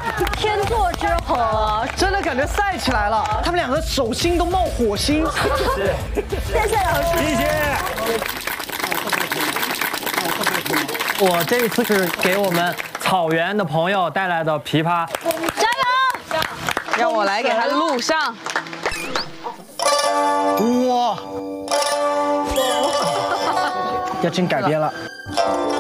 天作之合， 真的感觉赛起来了，他们两个手心都冒火星。 谢谢老师， 谢谢。 我这一次是给我们草原的朋友带来的琵琶， 加油！ 让我来给他录上。 哇，要真改编了。